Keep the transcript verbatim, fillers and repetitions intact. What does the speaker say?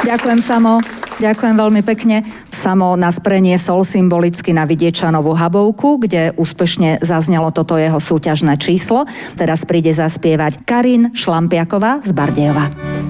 Ďakujem, Samo. Ďakujem veľmi pekne. Samo nás preniesol symbolicky na Vidiečanovú Habovku, kde úspešne zaznelo toto jeho súťažné číslo. Teraz príde zaspievať Karin Šlampiaková z Bardejova.